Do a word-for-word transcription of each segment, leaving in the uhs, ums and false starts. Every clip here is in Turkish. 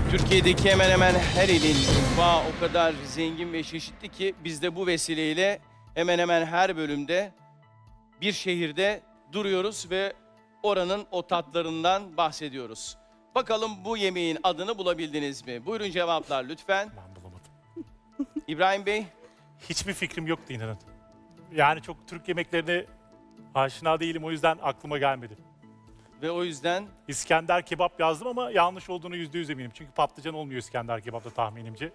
Türkiye'deki hemen hemen her ilin mutfağı o kadar zengin ve çeşitli ki biz de bu vesileyle hemen hemen her bölümde bir şehirde duruyoruz ve oranın o tatlarından bahsediyoruz. Bakalım bu yemeğin adını bulabildiniz mi? Buyurun cevaplar lütfen. Ben bulamadım. İbrahim Bey, Hiçbir fikrim yoktu inanın. Yani çok Türk yemeklerine aşina değilim, o yüzden aklıma gelmedi. ve o yüzden İskender kebap yazdım ama yanlış olduğunu yüzde yüz eminim. Çünkü patlıcan olmuyor İskender kebapta tahminimce.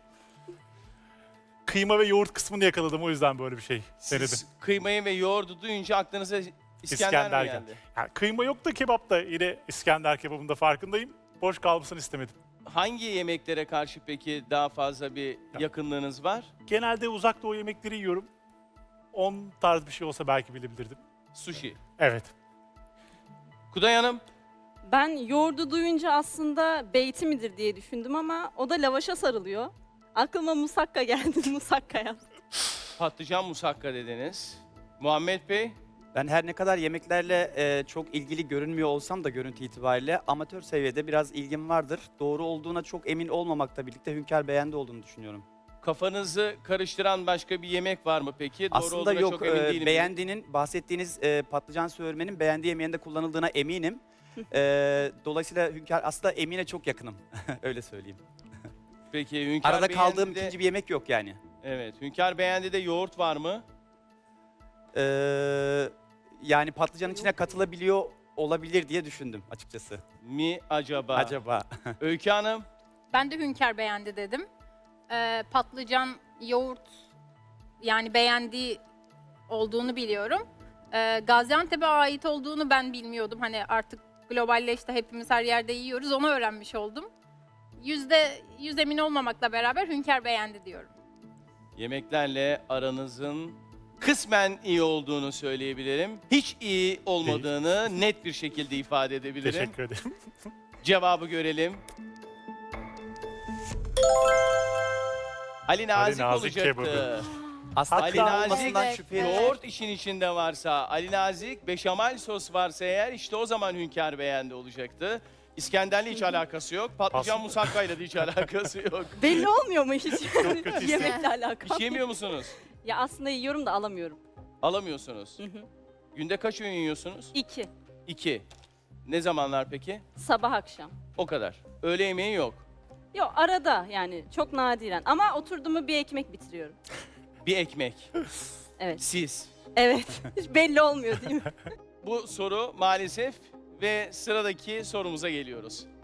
Kıyma ve yoğurt kısmını yakaladım, o yüzden böyle bir şey denedim. siz kıymayı ve yoğurdu duyunca aklınıza İskender, mi gel- geldi? Yani kıyma yok da kebapta, yine İskender kebabında farkındayım. Boş kalmasını istemedim. Hangi yemeklere karşı peki daha fazla bir yakınlığınız var? Genelde uzak doğu yemekleri yiyorum. on tarz bir şey olsa belki bilebilirdim. Sushi. Evet. Kuday Hanım, Ben yoğurdu duyunca aslında beyti midir diye düşündüm ama o da lavaşa sarılıyor. Aklıma musakka geldi, musakka yaptım. patlıcan musakka dediniz. Muhammed Bey, Ben her ne kadar yemeklerle e, çok ilgili görünmüyor olsam da görüntü itibariyle amatör seviyede biraz ilgim vardır. Doğru olduğuna çok emin olmamakla birlikte Hünkar Beğendi olduğunu düşünüyorum. kafanızı karıştıran başka bir yemek var mı peki? Doğru Aslında olduğuna yok, çok emin e, değilim. beğendiğinin, bahsettiğiniz e, patlıcan söğürmenin beğendiği yemeğinde kullanıldığına eminim. E, dolayısıyla Hünkar, aslında emine çok yakınım, öyle söyleyeyim. Peki Hünkar Arada kaldığım Beğendi'de- ikinci bir yemek yok yani. Evet, Hünkar Beğendi de yoğurt var mı? E, yani patlıcanın içine katılabiliyor olabilir diye düşündüm açıkçası. Mi acaba? Acaba? Öykü Hanım, Ben de Hünkar Beğendi dedim. Ee, patlıcan, yoğurt yani beğendiği olduğunu biliyorum. Ee, Gaziantep'e ait olduğunu ben bilmiyordum. Hani artık globalleşti, hepimiz her yerde yiyoruz. Onu öğrenmiş oldum. Yüzde yüz emin olmamakla beraber Hünkar Beğendi diyorum. yemeklerle aranızın kısmen iyi olduğunu söyleyebilirim. Hiç iyi olmadığını net bir şekilde ifade edebilirim. Teşekkür ederim. Cevabı görelim. Ali Nazik, Nazik olacaktı. kebabı. Aslında Ali kıyma Nazik, olmasından şüpheli. yoğurt işin içinde varsa, Ali Nazik, beşamel sos varsa eğer işte o zaman Hünkar Beğendi olacaktı. İskender'le hiç alakası yok. Patlıcan Aslında- musakkayla da hiç alakası yok. Belli olmuyor mu hiç? kötü hissediyorum. Yemekle alakalı. Hiç yemiyor musunuz? Ya aslında yiyorum da alamıyorum. Alamıyorsunuz. Hı hı. Günde kaç öğün yiyorsunuz? İki. İki. Ne zamanlar peki? Sabah akşam. O kadar. Öğle yemeği yok. Yok arada yani çok nadiren ama oturduğumu bir ekmek bitiriyorum. Bir ekmek. Evet. Siz. Evet. Hiç belli olmuyor değil mi? Bu soru maalesef ve sıradaki sorumuza geliyoruz.